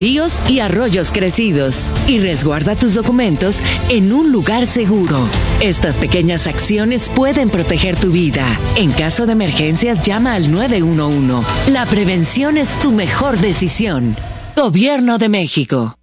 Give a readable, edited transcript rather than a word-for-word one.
ríos y arroyos crecidos y resguarda tus documentos en un lugar seguro. Estas pequeñas acciones pueden proteger tu vida. En caso de emergencias, llama al 911. La prevención es tu mejor decisión. Gobierno de México.